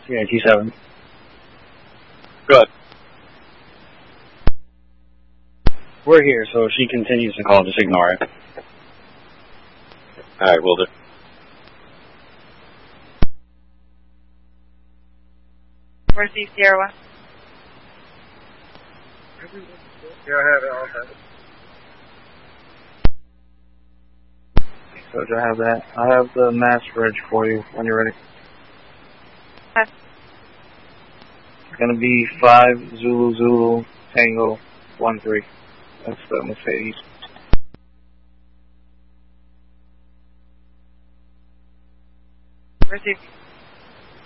CIT7. Good. We're here, so if she continues to call, just ignore it. Alright, will do. Where's the Sierra 1? Yeah, I have it. I'll have it. So do I have that? I have the mass bridge for you when you're ready. Okay. It's going to be 5 Zulu Zulu Tango 13. That's the Mercedes. Receive.